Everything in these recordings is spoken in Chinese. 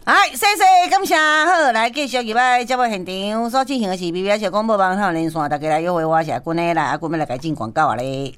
谢谢，感谢。好，来继续入来节目现场所进行的是 BBS 广播网台连线，大家来约会，我是阿君的啦，阿君要来改进广告啊咧。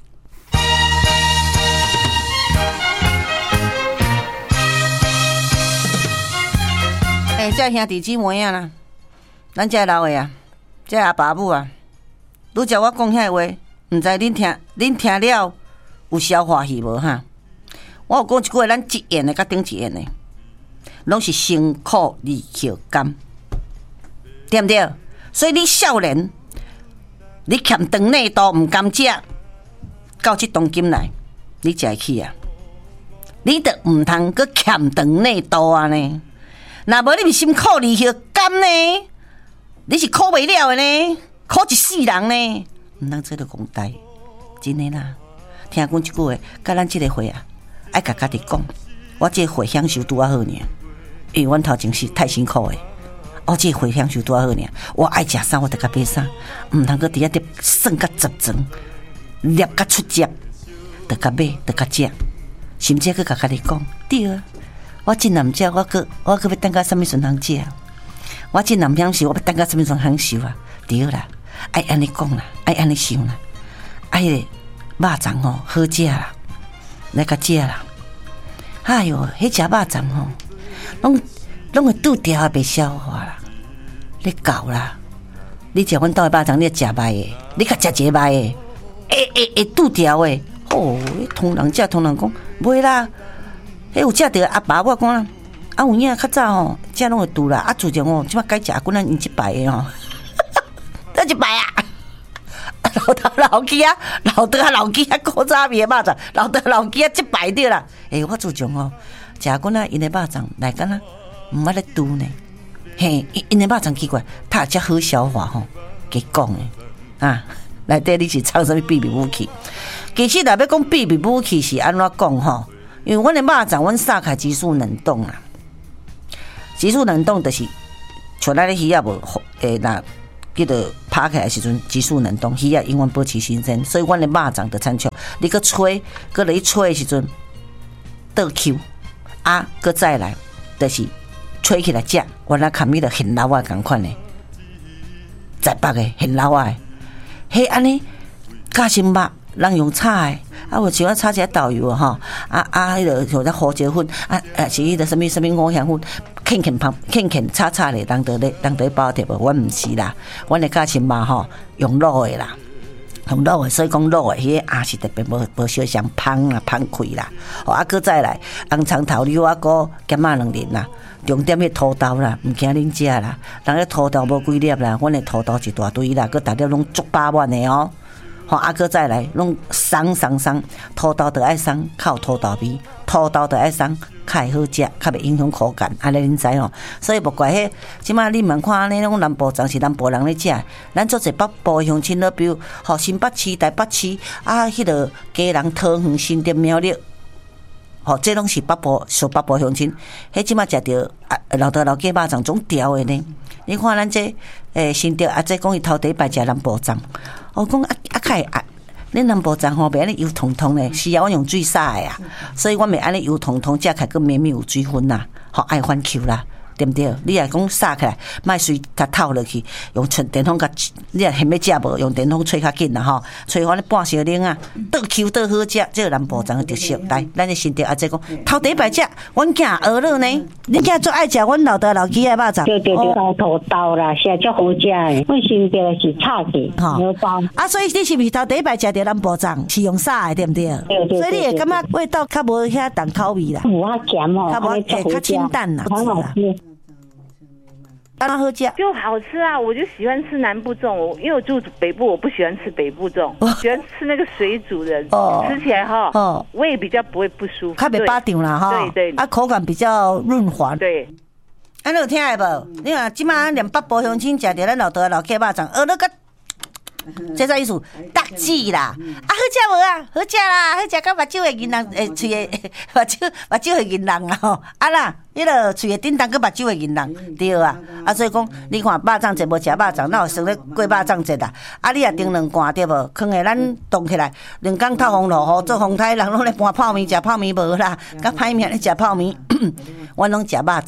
这兄弟姊妹啊啦，咱这老的啊，这阿爸母啊，拄则我讲遐话，毋知恁听了有消化去无哈？我有讲一句话，咱一言的甲顶一言的，拢是辛苦利口甘，对不对？所以你少年，你欠肠内都毋甘食，到这当今来，你食会起啊？你得毋通搁欠肠内都啊呢？若无你咪辛苦利口甘呢？你是苦袂了的呢，苦一世人呢，毋通做到讲台，真的啦。听讲一句话，甲咱即个会啊，爱甲家己讲，我这个会享受拄啊好尔，因为阮头前是太辛苦的，我这个会享受拄啊好尔，我爱食啥我得甲买啥，毋通搁伫遐得算甲十层，捏甲出汁，得甲买，得甲食，甚至搁甲家己讲，对啊。我真难食，我搁要等到什么时阵通食？我真难享受，我要等到什么时阵享受啊？对啦，爱安尼讲啦，爱安尼想啦，爱个肉粽吼好食啦，来甲食啦。哎哟，迄食肉粽吼，拢会拄条也袂消化啦。你搞啦，你食阮兜的肉粽，你食糜的，你甲食一个糜的，会拄条的。哦，通人食，通人讲袂啦。迄有食着阿爸，我讲啦，有影较早吼，食拢会拄啦。啊，自从哦，即摆改食，滚咱用一摆的吼，咱一摆啊，老头老鸡啊，老倒老鸡啊，古早味的肉粽，老倒老鸡啊，一摆着啦。我自从哦，食滚啊，因的肉粽来敢若毋捌咧拄呢。嘿，因的肉粽奇怪，它遮好消化吼，给讲的啊。内底你是藏什么秘密武器？其实若要讲秘密武器是安怎讲吼？因为阮的肉粽，阮撒开急速冷冻啦。急速冷冻就是像咱咧鱼啊无那叫做拍起来的时阵，急速冷冻鱼啊永远保持新鲜，所以阮的肉粽就参照你搁吹，搁你吹的时阵倒 Q 啊，搁再来就是吹起来食，原来看迄个很老啊共款的，在北的很老啊，迄安尼加心肉。人用炒的，有像我炒一下豆油吼，迄个像只胡椒粉，是迄个什么五香粉，啃炒咧，人得包着无？阮毋是啦，阮的家心肉吼用卤的啦，用卤的，所以讲卤的迄个是特别无小香芳啦，芳开啦，搁再来红葱头柳啊，搁咸仔2粒啦。重点迄土豆啦，毋惊恁食啦，人迄土豆无几粒啦，阮的土豆一大堆啦，搁逐粒拢足饱满的哦。搁再来，拢松，土豆就爱松，靠土豆味，土豆就爱松，较会好食，较袂影响口感，安尼恁知吼？所以无怪迄，即马你莫看安尼，拢南部粽是南部人咧食，咱做者北部乡亲了，比如新北市、台北市迄个基隆、桃园、新店、苗栗。这拢是北部乡亲，迄即马食着老豆老鸡肉粽总调的呢。你看咱这新竹这讲伊头第一摆食南部粽，我讲较恁南部粽吼袂安尼油彤彤的，是要我用水撒的啊，所以我袂安尼油彤彤，食起来佫绵绵有水分啦，爱翻 Q 啦。对不对？你若讲撒起来，莫水它透落去，用电风甲，你若嫌要食无，用电风吹较紧啦吼，吹完你半小时啊，倒 Q 倒好食，这个南部粽的特色。来，咱的新竹阿姐讲，头第一摆食，阮囝学了呢，恁囝最爱食阮老豆老鸡的肉粽。 对，土豆啦，是足好食的。阮新竹是炒的，牛包。 所以你是不是头第一摆食着南部粽是用撒的，对不对？ 对。 所以你会感觉味道较无遐重口味啦， 无遐咸哦， 较清淡啦， 很好吃。 当然好吃就好吃啊！我就喜欢吃南部粽，因为我住北部，我不喜欢吃北部粽，喜欢吃那个水煮的，吃起来哈，胃比较不会不舒服， 较袂巴掌啦哈， 对， 口感比较润滑， 对。 你有听下无？你看即马连北部乡亲食着咱老豆老鸡肉粽，学了个。这啥意思？搭子啦，好食无啊？好食啦，好食到目睭会银人，喙的目睭会银人啊吼！啦，迄个喙的叮当，个目睭会银人，对啊。所以讲，你看肉粽节无食肉粽，哪有算咧过肉粽节啦？你也订2罐对无？放下咱冻起来，2工透风落雨做风台，人拢咧搬泡面，食泡面无啦，甲歹命咧食泡面。阮拢食肉粽，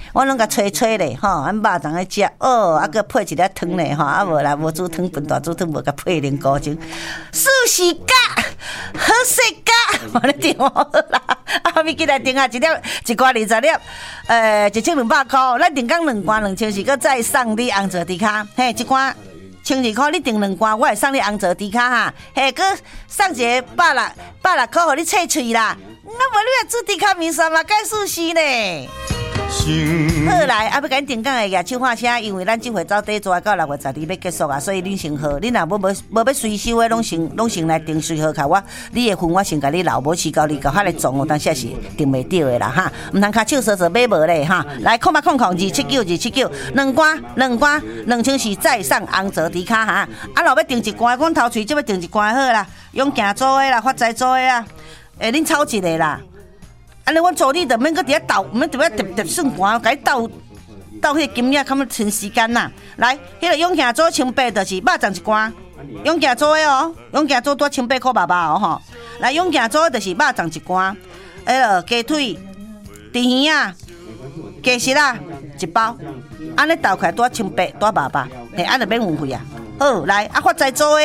我拢甲吹咧吼，俺肉粽咧食哦，啊个配一粒汤咧吼，啊无啦，无煮汤分大煮汤，无甲配莲菇精，舒适嘎，好势嘎，我咧电话啦，后面进来订啊一罐20粒，1200块，咱订讲2罐2000是搁再送你红枣猪脚，嘿，一罐1200块，你订2罐，我会送你红枣猪脚哈，嘿，搁送一个160块，互你切喙啦，那无你也煮猪脚面线嘛，介舒适呢。好来，要甲恁定讲的夜手画声，因为咱这回走底做到6月12要结束啊，所以恁先好，恁若无要随收的，拢先来定随好卡我，你的份我先甲你留，无时到你到遐来撞，有当时是定袂着的啦哈，唔通卡手踅买无咧哈。来，0800279，2罐2000是再送红枣猪脚哈。啊，若要订一罐，阮头喙就要订一罐好啦，用行做的啦，发财做的啦，恁炒一个啦。安尼我做你就免搁伫遐斗，免伫遐特算盘，甲你斗迄金额，较要剩时间呐。来，迄个永庆做1800，就是肉粽一罐，永庆做的哦，永庆做多1800块爸爸哦吼。来，永庆做的就是肉粽一罐，鸡腿、猪耳啊、鸡翅啊一包，安尼斗起来多1800多爸爸，嘿，安尼免运费啊。好，来啊发财做的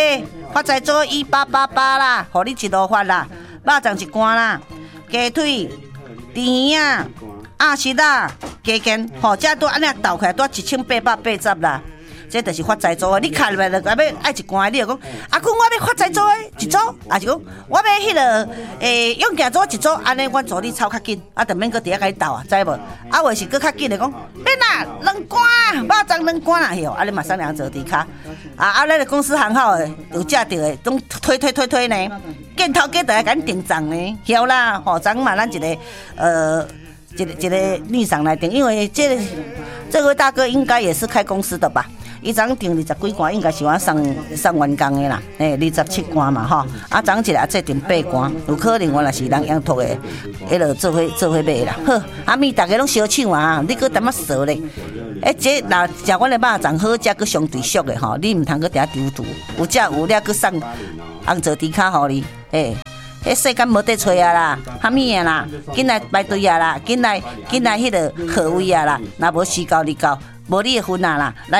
1888啦，互你一路发啦，肉粽一罐啦，鸡腿。猪耳啊、鸭翅啊、鸡筋，吼，这都安尼斗起来都1880啦。这就是发财做的，你看入来就要爱一罐，你就讲阿公我要发财做的一组，啊是讲我要迄个永健做一组，安尼我做你炒较紧，啊，就免搁伫遐甲你斗啊，知无？啊，或是搁较紧的讲，免啦，2罐，肉粽2罐啦，哟，啊你马上两做猪脚，咱个公司行好的，有食着的，拢推呢，见头家就来甲你订账呢，晓啦，吼，昨嘛咱一个一个逆上来订，因为这位大哥应该也是开公司的吧。伊昨订20几罐，应该是我送员工的啦，27罐嘛吼。啊，昨一日再订8罐，有可能我若是人养托的，迄落做伙买啦。好，阿咪大家拢小抢啊，你搁淡仔踅咧。这若食阮的肉粽好食，搁相对俗的吼，你毋通搁伫遐丢赌。有了搁送红枣猪脚互你，迄世间无得找啊啦，哈物啊啦，紧来排队啊啦，紧来迄个号位啊啦，若无时到你到。无你的份啊啦，来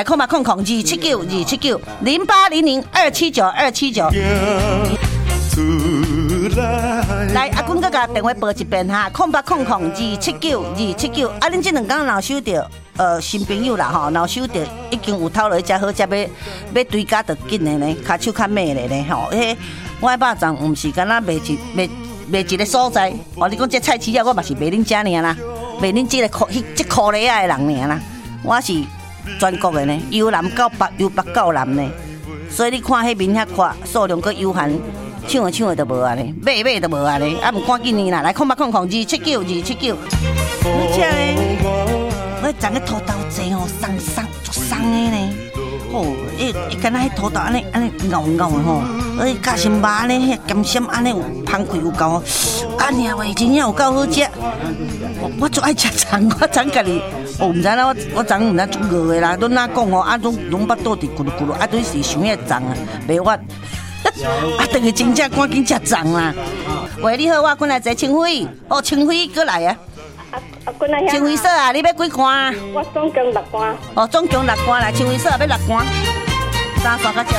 0800279，来阿君哥甲电话报一遍哈，0800279，啊恁这2天若收到新朋友啦吼，若收到已经有透落只好只要追加就紧的呢，骹手较慢的呢吼，我的肉粽毋是干那卖一个所在，哦你讲这菜市啊，我嘛是卖恁遮尔啦，卖恁这个这苦梨啊的人尔啦。我是全国的呢，由南到北，由北到南呢，所以你看迄面遐宽，数量搁有限，抢的就无啊呢，买就无啊呢，啊毋赶紧呢啦，来0800279，你这呢，我长个土豆济哦，松的呢，哦，敢若迄土豆安尼咬的吼，加心肉安尼，咸鲜安尼有芳气有够，安尼话真正有够好食，我最爱食粽，我粽家己。毋知啦，我昨毋知做饿的啦，拢哪讲哦，拢巴肚伫咕噜咕噜，对是想遐粽啊，袂法，等于真正赶紧食粽啦。喂，你好，我过来坐清辉，哦，清辉过来啊。清辉嫂啊，你要几罐？ 我总共6罐。 哦，总共6罐啦，清辉嫂要6罐，三刷到这了。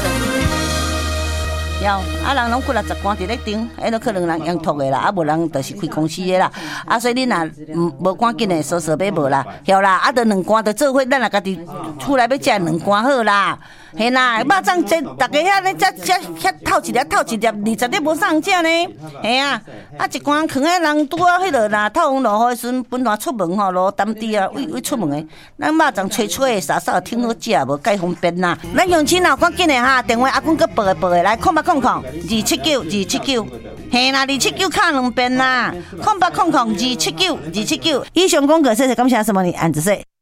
人拢过60罐伫咧订，都可能人养托的啦，无人就是开公司的啦，所以你若无赶紧的稍买无啦，晓啦，就2罐就做伙，咱若家己厝内要食2罐好啦，嘿啦，肉粽这大家遐咧，这透一粒20粒无送食呢，嘿啊，一罐藏喺人拄啊，迄落啦，透风落雨时阵，本来出门吼，落淡地啊，为出门的，咱肉粽脆的，沙沙挺好食，无介方便啦。咱用钱赶紧的哈，电话阿公搁报的，来0800279，嘿啦，279卡2遍啦，0800279，以上广告谢谢感谢什么你安子说。